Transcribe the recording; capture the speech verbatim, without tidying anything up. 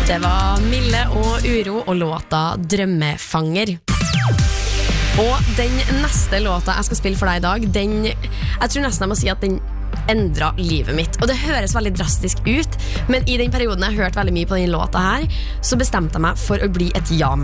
Det var Mille og Uro og låta Drømmefanger. Og den neste låta jeg skal spille for deg i dag, den, jeg tror nesten jeg må si at den endret livet mitt. Og det høres veldig drastisk ut, men i den perioden jeg hørte veldig mye på den låta her, så bestemte jeg meg for å bli et ja-menneske.